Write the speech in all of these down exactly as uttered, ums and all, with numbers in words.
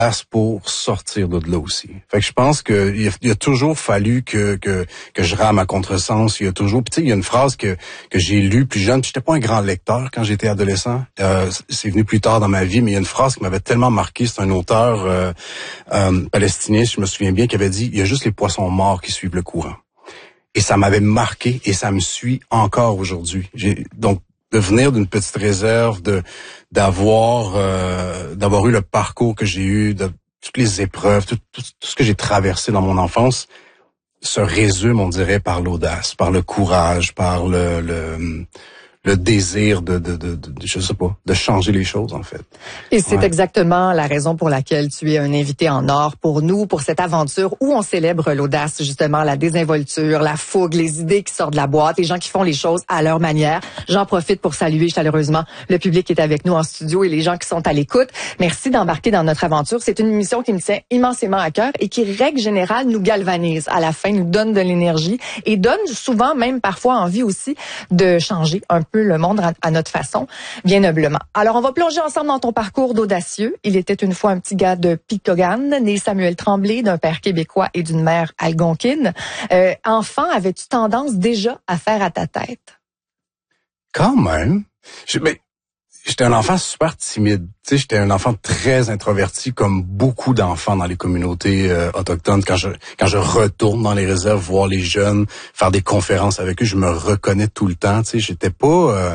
pour sortir de là aussi. Fait que je pense que il a, il a toujours fallu que que que je rame à contresens. Il y a toujours, tu sais, il y a une phrase que que j'ai lue plus jeune. J'étais pas un grand lecteur quand j'étais adolescent. Euh, c'est venu plus tard dans ma vie, mais il y a une phrase qui m'avait tellement marqué. C'est un auteur euh, euh, palestinien, je me souviens bien, qui avait dit: il y a juste les poissons morts qui suivent le courant. Et ça m'avait marqué et ça me suit encore aujourd'hui. J'ai donc de venir d'une petite réserve, de d'avoir euh, d'avoir eu le parcours que j'ai eu, de toutes les épreuves, tout, tout, tout ce que j'ai traversé dans mon enfance, se résume, on dirait, par l'audace, par le courage, par le le, le désir de, de, de, de, je sais pas, de changer les choses, en fait. Et c'est ouais. exactement la raison pour laquelle tu es un invité en or pour nous, pour cette aventure où on célèbre l'audace, justement, la désinvolture, la fougue, les idées qui sortent de la boîte, les gens qui font les choses à leur manière. J'en profite pour saluer chaleureusement le public qui est avec nous en studio et les gens qui sont à l'écoute. Merci d'embarquer dans notre aventure. C'est une émission qui me tient immensément à cœur et qui, règle générale, nous galvanise à la fin, nous donne de l'énergie et donne souvent, même parfois, envie aussi de changer un peu le monde à notre façon, bien noblement. Alors, on va plonger ensemble dans ton parcours d'audacieux. Il était une fois un petit gars de Picogan, né Samuel Tremblay, d'un père québécois et d'une mère algonquine. Euh, enfant, avais-tu tendance déjà à faire à ta tête? Quand même. Je, mais, j'étais un enfant super timide. Tu sais, j'étais un enfant très introverti, comme beaucoup d'enfants dans les communautés euh, autochtones. Quand je quand je retourne dans les réserves voir les jeunes, faire des conférences avec eux, je me reconnais tout le temps. Tu sais, j'étais pas. Euh,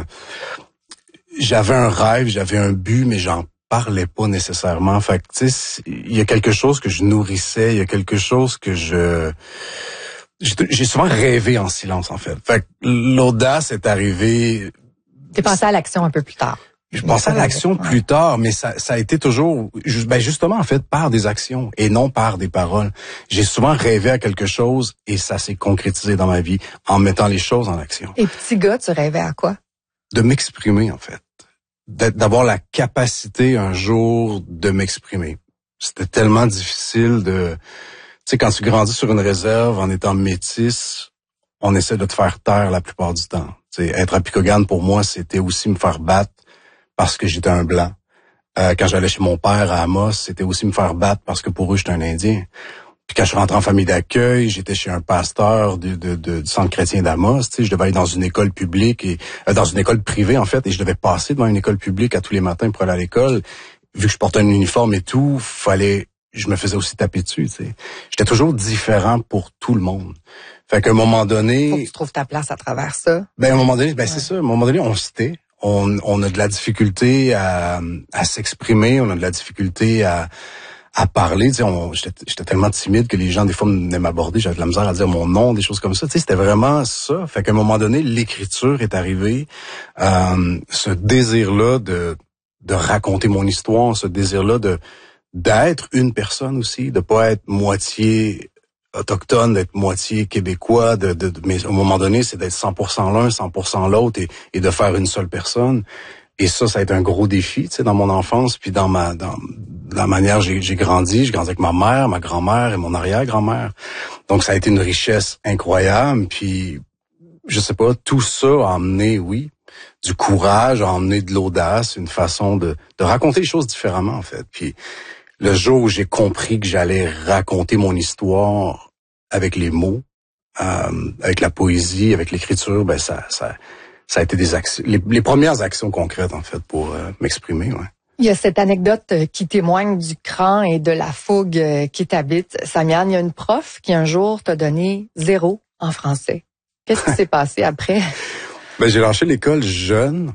j'avais un rêve, j'avais un but, mais j'en parlais pas nécessairement. Fait que tu sais, il y a quelque chose que je nourrissais, il y a quelque chose que je j'ai, j'ai souvent rêvé en silence, en fait. Fait que l'audace est arrivée. T'es passé à l'action un peu plus tard. Je pensais à l'action ouais. plus tard, mais ça, ça a été toujours, ben justement en fait par des actions et non par des paroles. J'ai souvent rêvé à quelque chose et ça s'est concrétisé dans ma vie en mettant les choses en action. Et petit gars, tu rêvais à quoi? De m'exprimer en fait, d'avoir la capacité un jour de m'exprimer. C'était tellement difficile de, tu sais, quand tu grandis sur une réserve en étant métis, on essaie de te faire taire la plupart du temps. Tu sais, être à Picogan pour moi, c'était aussi me faire battre parce que j'étais un blanc. Euh, quand j'allais chez mon père à Amos, c'était aussi me faire battre parce que pour eux, j'étais un Indien. Puis quand je suis rentré en famille d'accueil, j'étais chez un pasteur de, de, de, du centre chrétien d'Amos. Tu sais, je devais aller dans une école publique, et euh, dans une école privée, en fait, et je devais passer devant une école publique à tous les matins pour aller à l'école. Vu que je portais un uniforme et tout, fallait, je me faisais aussi taper dessus, tu sais. J'étais toujours différent pour tout le monde. Fait qu'à un moment donné... Faut que tu trouves ta place à travers ça. Ben, à un moment donné, ben, ouais. c'est ça. À un moment donné, on se tait. On, on a de la difficulté à, à s'exprimer, on a de la difficulté à, à parler. Tu sais, on, j'étais, j'étais tellement timide que les gens, des fois, venaient m'aborder, j'avais de la misère à dire mon nom, des choses comme ça. Tu sais, c'était vraiment ça. Fait qu'à un moment donné, l'écriture est arrivée. Euh, ce désir-là de, de raconter mon histoire, ce désir-là de, d'être une personne aussi, de pas être moitié autochtone, d'être moitié québécois, de, de, de, mais à un moment donné, c'est d'être cent pour cent l'un, cent pour cent l'autre et, et de faire une seule personne. Et ça, ça a été un gros défi, tu sais, dans mon enfance, puis dans ma, dans, dans la manière j'ai, j'ai grandi. J'ai grandi avec ma mère, ma grand-mère et mon arrière-grand-mère. Donc, ça a été une richesse incroyable. Puis, je sais pas, tout ça a emmené, oui, du courage, a emmené de l'audace, une façon de, de raconter les choses différemment, en fait. Puis, le jour où j'ai compris que j'allais raconter mon histoire avec les mots, euh, avec la poésie, avec l'écriture, ben ça, ça, ça a été des actions, les, les premières actions concrètes en fait pour euh, m'exprimer. Ouais. Il y a cette anecdote qui témoigne du cran et de la fougue qui t'habite. Samian, il y a une prof qui un jour t'a donné zéro en français. Qu'est-ce qui s'est passé après? Ben j'ai lâché l'école jeune.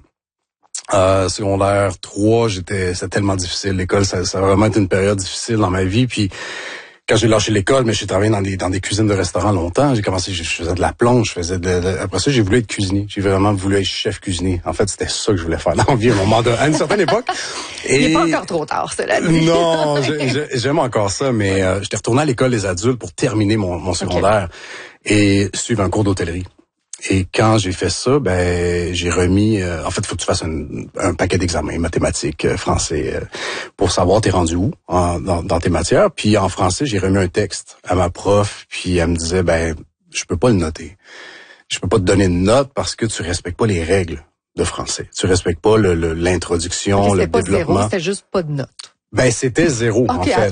Euh, secondaire trois, j'étais, c'était tellement difficile. L'école, ça, ça a vraiment été une période difficile dans ma vie. Puis quand j'ai lâché l'école, mais j'ai travaillé dans des dans des cuisines de restaurants longtemps. J'ai commencé, je faisais de la plonge, je faisais de, de après ça, j'ai voulu être cuisinier. J'ai vraiment voulu être chef cuisinier. En fait, c'était ça que je voulais faire dans la vie à un moment donné, à une certaine époque. Et il n'est pas encore trop tard, cela dit. Non, j'aime encore ça, mais euh, j'étais retourné à l'école des adultes pour terminer mon, mon secondaire okay. et suivre un cours d'hôtellerie. Et quand j'ai fait ça, ben j'ai remis. Euh, en fait, il faut que tu fasses un, un paquet d'examens, mathématiques, euh, français, euh, pour savoir t'es rendu où en, dans, dans tes matières. Puis en français, j'ai remis un texte à ma prof, puis elle me disait, ben je peux pas le noter. Je peux pas te donner une note parce que tu respectes pas les règles de français. Tu respectes pas le, le, l'introduction, okay, le pas développement. Zéro, c'était juste pas de note. Ben, c'était zéro, Okay, en fait.